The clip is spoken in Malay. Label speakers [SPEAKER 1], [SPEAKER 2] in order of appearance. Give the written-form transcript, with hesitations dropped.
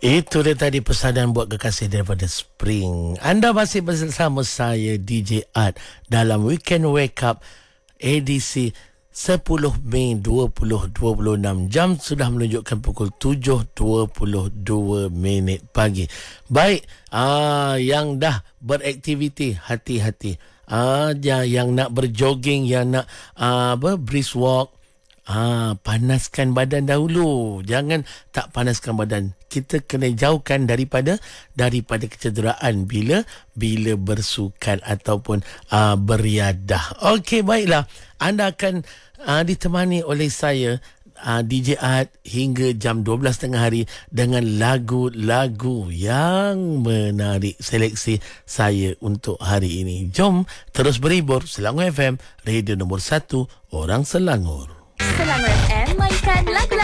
[SPEAKER 1] Itu dia tadi pesanan buat kekasih daripada Spring. Anda masih bersama saya DJ Art dalam Weekend Wake Up edisi 10 Mei 2026. Jam sudah menunjukkan pukul 7.22 minit pagi. Baik, yang dah beraktiviti, hati-hati. Yang nak berjogging, yang nak brisk walk, panaskan badan dahulu. Jangan tak panaskan badan. Kita kena jauhkan daripada kecederaan bila bersukan ataupun beriadah. Okey, baiklah. Anda akan ditemani oleh saya DJ Art hingga jam 12.30 hari dengan lagu-lagu yang menarik seleksi saya untuk hari ini. Jom terus berhibur. Selangor FM, radio nombor 1 orang Selangor.
[SPEAKER 2] Selangor FM mainkan lagu